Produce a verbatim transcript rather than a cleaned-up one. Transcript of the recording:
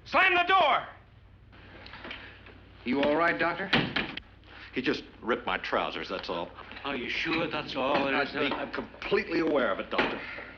Slam the door! You all right, Doctor? He just ripped my trousers, that's all. Are you sure that's all? I'm completely aware of it, Doctor.